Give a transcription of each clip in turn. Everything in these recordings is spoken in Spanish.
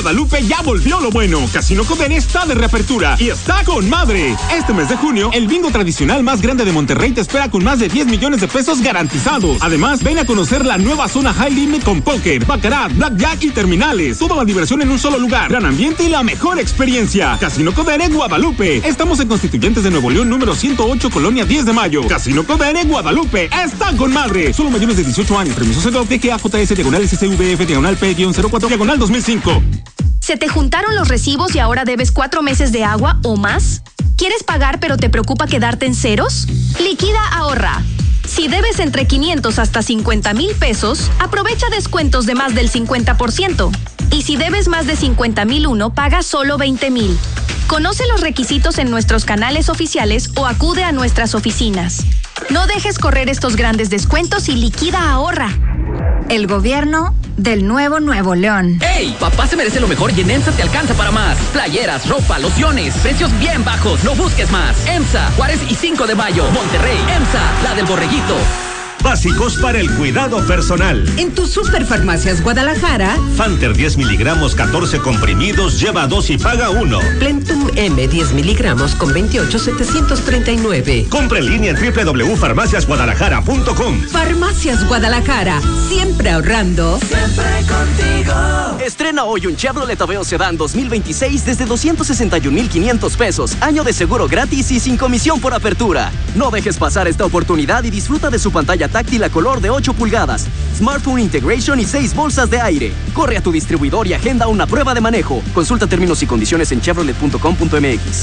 Guadalupe ya volvió lo bueno. Casino Codere está de reapertura y está con madre. Este mes de junio, el bingo tradicional más grande de Monterrey te espera con más de 10 millones de pesos garantizados. Además, ven a conocer la nueva zona High Limit con póker, baccarat, blackjack y terminales. Toda la diversión en un solo lugar. Gran ambiente y la mejor experiencia. Casino Codere Guadalupe. Estamos en Constituyentes de Nuevo León, número 108, Colonia 10 de Mayo. Casino Codere Guadalupe. Está con madre. Solo mayores de 18 años. Permiso CEDOP, DGAJS, diagonal SCVF, diagonal P-04, diagonal 2005. ¿Se te juntaron los recibos y ahora debes 4 meses de agua o más? ¿Quieres pagar pero te preocupa quedarte en ceros? Liquida Ahorra. Si debes entre 500 hasta 50,000 pesos, aprovecha descuentos de más del 50%. Y si debes más de 50,001, paga solo 20,000. Conoce los requisitos en nuestros canales oficiales o acude a nuestras oficinas. No dejes correr estos grandes descuentos y liquida Ahorra. El gobierno del Nuevo León. ¡Ey! Papá se merece lo mejor y en EMSA te alcanza para más. Playeras, ropa, lociones, precios bien bajos. No busques más. EMSA, Juárez y 5 de Mayo. Monterrey. EMSA, la del borreguito. Básicos para el cuidado personal. En tus Superfarmacias Guadalajara, Fanter 10 miligramos, 14 comprimidos, lleva 2 y paga 1. Plentum M 10 miligramos con 28,739. Compra en línea en www.farmaciasguadalajara.com. Farmacias Guadalajara, siempre ahorrando. Siempre contigo. Estrena hoy un Chevrolet Aveo Sedán 2026 desde 261,500 pesos. Año de seguro gratis y sin comisión por apertura. No dejes pasar esta oportunidad y disfruta de su pantalla táctil a color de 8 pulgadas, Smartphone Integration y 6 bolsas de aire. Corre a tu distribuidor y agenda una prueba de manejo. Consulta términos y condiciones en chevrolet.com.mx.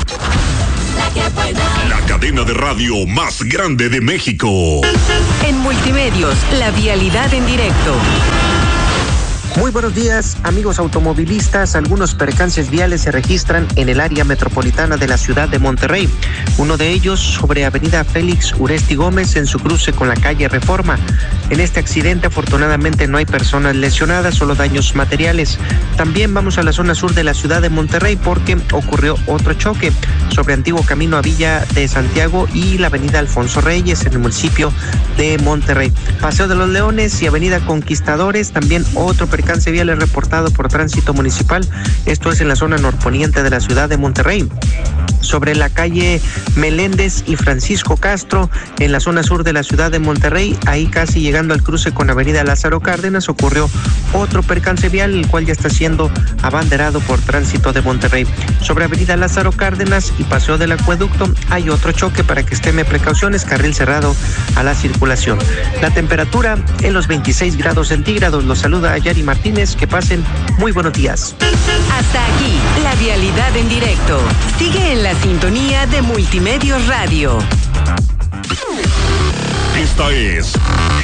La cadena de radio más grande de México. En Multimedios, la vialidad en directo. Muy buenos días, amigos automovilistas. Algunos percances viales se registran en el área metropolitana de la ciudad de Monterrey. Uno de ellos sobre Avenida Félix Uresti Gómez en su cruce con la calle Reforma. En este accidente afortunadamente no hay personas lesionadas, solo daños materiales. También vamos a la zona sur de la ciudad de Monterrey porque ocurrió otro choque sobre Antiguo Camino a Villa de Santiago y la Avenida Alfonso Reyes en el municipio de Monterrey. Paseo de los Leones y Avenida Conquistadores, también otro percance vial es reportado por Tránsito Municipal. Esto es en la zona norponiente de la ciudad de Monterrey. Sobre la calle Meléndez y Francisco Castro, en la zona sur de la ciudad de Monterrey, ahí casi llegando al cruce con Avenida Lázaro Cárdenas, ocurrió otro percance vial, el cual ya está siendo abanderado por Tránsito de Monterrey. Sobre Avenida Lázaro Cárdenas y Paseo del Acueducto, hay otro choque para que estén precauciones, carril cerrado a la circulación. La temperatura en los 26 grados centígrados. Los saluda Yari Martínez. Que pasen muy buenos días. Hasta aquí, la vialidad en directo. Sigue en la sintonía de Multimedios Radio. Esta es